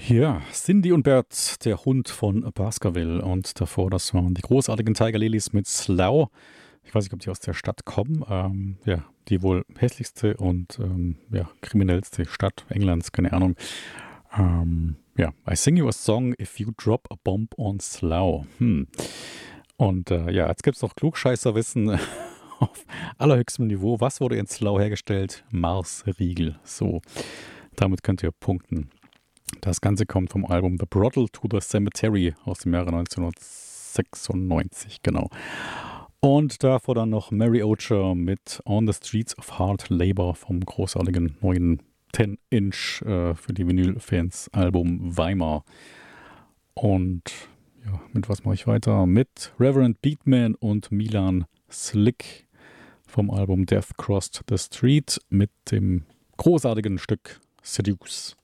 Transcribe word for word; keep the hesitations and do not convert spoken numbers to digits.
Ja, Cindy und Bert, der Hund von Baskerville. Und davor, das waren die großartigen Tiger Lilies mit Slough. Ich weiß nicht, ob die aus der Stadt kommen. Ähm, ja, die wohl hässlichste und ähm, ja, kriminellste Stadt Englands, keine Ahnung. Ähm, ja, I sing you a song if you drop a bomb on Slough. Hm. Und äh, ja, jetzt gibt es noch Klugscheißerwissen auf allerhöchstem Niveau. Was wurde in Slough hergestellt? Marsriegel. So, damit könnt ihr punkten. Das Ganze kommt vom Album The Brothel to the Cemetery aus dem Jahre neunzehnhundertsechsundneunzig, genau. Und davor dann noch Mary Ocher mit On the Streets of Hard Labor vom großartigen neuen zehn Inch äh, für die Vinyl-Fans Album Weimar. Und ja, mit was mache ich weiter? Mit Reverend Beatman und Milan Slick vom Album Death Crossed the Street mit dem großartigen Stück Seduce.